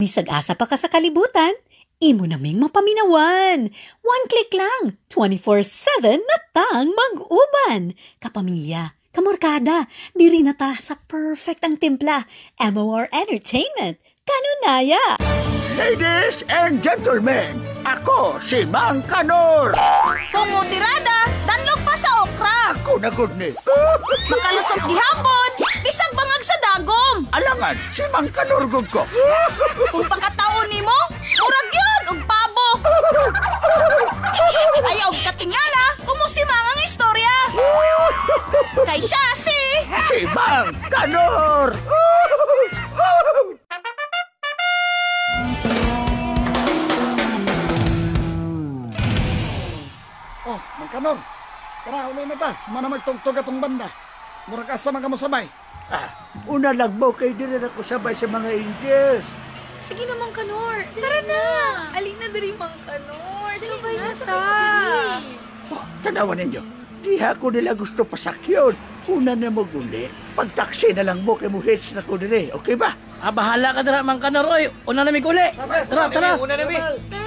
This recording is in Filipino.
Bisag asa pa ka sa kalibutan, imo naming mapaminawan. One click lang, 24/7 na tang mag-uban. Kapamilya, kamorkada, diri na ta sa perfect ang timpla. MOR Entertainment, kanunaya! Ladies and gentlemen, ako si Mang Kanor. Kung mutirada, danlog pa sa okra. Ako na good ni. Makalusot gihapon, bisag bangag sa dagom. Alangan, si Mang Kanor good ko. Kung pagkataon nimo, murag yun og pabo. Ayaw og katingala, kumusimang ang istorya. Kay siya Si Mang Kanor. Oh, Mang Kanor. Kara, uli na ta. Mana magtugtog atong banda. Murag asa mga mo sabay. Una lang mo kay dili na ko sabay sa mga Angels. Sige na, Mang Kanor. Tara na. Alin na dali, Mang Kanor. Sabay na ta. Tanawan ninyo. Diha ko nila gusto pasakyon. Una na mo guli. Pag-taxi na lang mo kay mo hits na ko dili. Okay ba? Bahala ka dira, Mang Kanor. Oy, una na mi guli. Tara. Tara